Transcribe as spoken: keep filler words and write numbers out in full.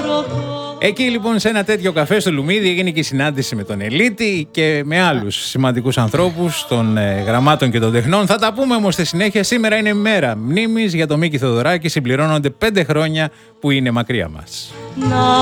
Εκεί λοιπόν σε ένα τέτοιο καφέ στο Λουμίδι έγινε και η συνάντηση με τον Ελίτη και με άλλους σημαντικούς ανθρώπους των ε, γραμμάτων και των τεχνών. Θα τα πούμε όμως στη συνέχεια. Σήμερα είναι μέρα μνήμης για τον Μίκη Θοδωράκη. Συμπληρώνονται πέντε χρόνια που είναι μακριά μας.